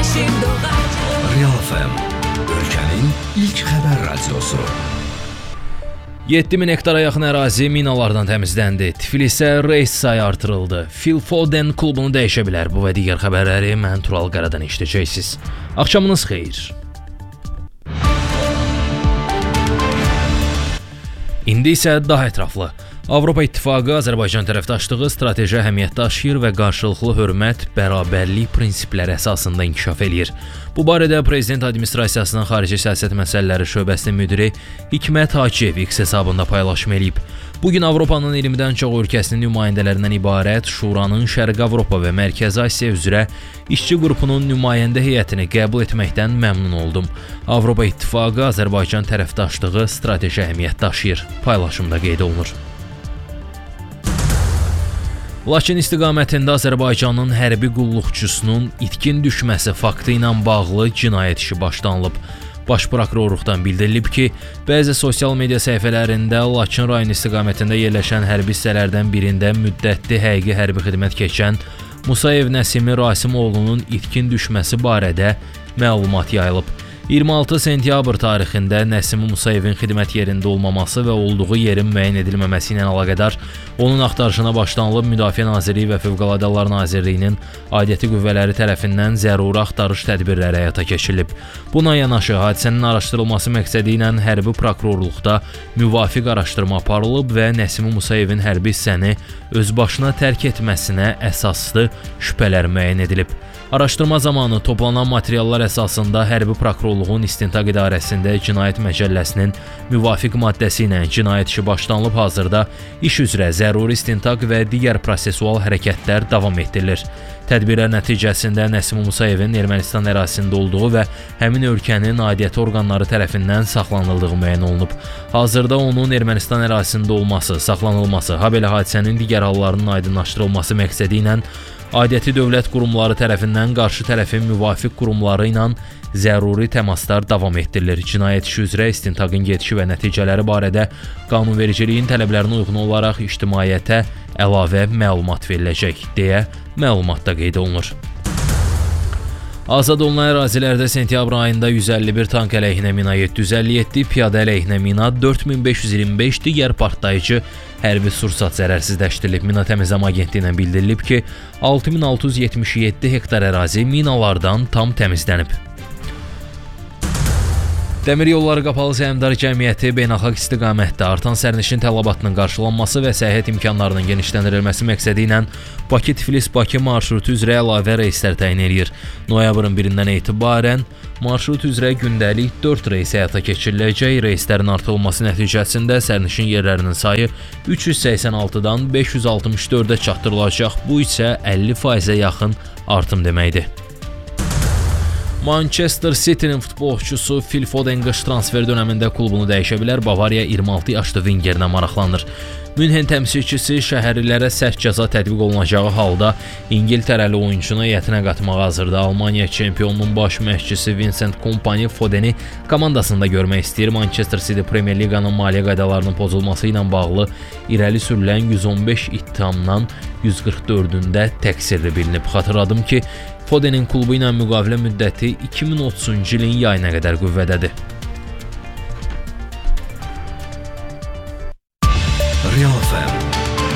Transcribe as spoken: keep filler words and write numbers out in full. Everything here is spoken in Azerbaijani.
Real F M, ölkənin ilk xəbər radiosu. yeddi min hektara yaxın ərazi minalardan təmizləndi. Tiflisə reys sayı artırıldı. Phil Foden klubunu dəyişə bilər. Bu və digər xəbərləri mən Tural Qaradan eşidəcəksiniz. Axşamınız xeyir. İndi isə daha ətraflı. Avropa İttifaqı Azərbaycan tərəfdaşlığı strateji əhəmiyyət daşıyır və qarşılıqlı hörmət, bərabərlik prinsipləri əsasında inkişaf eləyir. Bu barədə Prezident Administrasiyasının Xarici Siyasət Məsələləri şöbəsinin müdiri Hikmət Hacıyev X hesabında paylaşım eləyib. Bugün Avropanın iyirmidən çox ölkəsinin nümayəndələrindən ibarət Şuranın Şərqi Avropa və Mərkəzi Asiya üzrə işçi qrupunun nümayəndə heyətini qəbul etməkdən məmnun oldum. Avropa İttifaqı Azərbaycan tərəfdaşlığı strateji əhəmiyyət daşıyır. Paylaşımda qeyd olunur. Laçın istiqamətində Azərbaycanın hərbi qulluqçusunun itkin düşməsi faktı ilə bağlı cinayət işi başlanılıb. Baş prokurorluqdan bildirilib ki, bəzi sosial media səhifələrində Laçın rayon istiqamətində yerləşən hərbi hissələrdən birində müddətli həqiqi hərbi xidmət keçən Musayev Nəsimi Rasimoğlunun itkin düşməsi barədə məlumat yayılıb. iyirmi altı sentyabr tarixində Nəsimi Musayevin xidmət yerində olmaması və olduğu yerin müəyyən edilməməsi ilə əlaqədar onun axtarışına başlanılıb. Müdafiə Nazirliyi və Fövqəladə Hallar Nazirliyinin aidiyyəti qüvvələri tərəfindən zəruri axtarış tədbirləri həyata keçirilib. Buna yanaşı hadisənin araşdırılması məqsədi ilə hərbi prokurorluqda müvafiq araşdırma aparılıb və Nəsimi Musayevin hərbi hissəni özbaşına tərk etməsinə əsaslı şübhələr müəyyən edilib. Araşdırma zamanı toplanan materiallar əsasında hərbi prokurorluğun istintaq idarəsində cinayət məcəlləsinin müvafiq maddəsi ilə cinayət işi başlanılıb. Hazırda iş üzrə zəruri istintaq və digər prosesual hərəkətlər davam etdirilir. Tədbirlər nəticəsində Nəsimi Musayevin Ermənistan ərazisində olduğu və həmin ölkənin aidiyyəti orqanları tərəfindən saxlanıldığı müəyyən olunub. Hazırda onun Ermənistan ərazisində olması, saxlanılması, habelə hadisənin digər hallarının aydınlaşdırılması məqsədi ilə aidiyyəti dövlət qurumları tərəfindən qarşı tərəfin müvafiq qurumları ilə zəruri təmaslar davam etdirilir. Cinayət işi üzrə istintaqın gedişi və nəticələri barədə qanunvericiliyin tələblərinə uyğun olaraq ictimaiyyətə əlavə məlumat veriləcək, deyə məlumatda qeyd olunur. Azad olunan ərazilərdə sentyabr ayında yüz əlli bir tank əleyhinə mina, yeddi yüz əlli yeddi piyada əleyhinə mina, dörd min beş yüz iyirmi beş digər partlayıcı hərbi sursat zərərsizləşdirilib. Mina Təmizləmə Agentliyindən bildirilib ki, altı min altı yüz yetmiş yeddi hektar ərazi minalardan tam təmizlənib. Dəmir Yolları Qapalı Səhmdar Cəmiyyəti beynəlxalq istiqamətdə artan sərnişin tələbatının qarşılanması və səyahət imkanlarının genişləndirilməsi məqsədi ilə Bakı-Tiflis-Bakı marşrutu üzrə əlavə reyslər təyin edir. Noyabrın birindən etibarən marşrut üzrə gündəlik dörd reys həyata keçiriləcək. Reyslərin artırılması nəticəsində sərnişin yerlərinin sayı üç yüz səksən altıdan beş yüz altmış dördə çatdırılacaq. Bu isə əlli faizə yaxın artım deməkdir. Manchester City'nin futbolçusu Phil Foden qış transfer dönəmində klubunu dəyişə bilər. Bavariya iyirmi altı yaşlı Vingerlə maraqlanır. Münhen təmsilçisi şəhərlilərə sərt cəza tətbiq olunacağı halda İngiltərəli oyunçunu heyətinə qatmağa hazırda. Almaniya çempionunun baş məşqçisi Vincent Kompany Fodeni komandasında görmək istəyir. Manchester City Premier Liqanın maliyyə qaydalarının pozulması ilə bağlı irəli sürülən yüz on beş ittihamdan yüz qırx dördündə təqsirli bilinib. Xatırladım ki, Fodenin klubu ilə müqavilə müddəti iki min otuzuncu ilin yayına qədər qüvvədədir.